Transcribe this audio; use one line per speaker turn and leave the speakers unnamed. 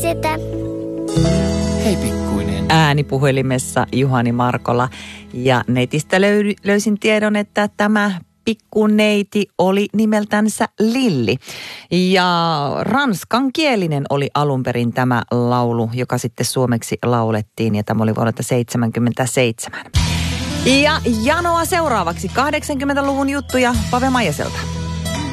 sitä.
Hei pikkuinen.
Äänipuhelimessa Juhani Markola. Ja netistä löysin tiedon, että tämä pikkuneiti oli nimeltänsä Lilli. Ja ranskankielinen oli alun perin tämä laulu, joka sitten suomeksi laulettiin, ja tämä oli vuodelta 1977. Ja janoa seuraavaksi 80-luvun juttuja Pave Maijaselta.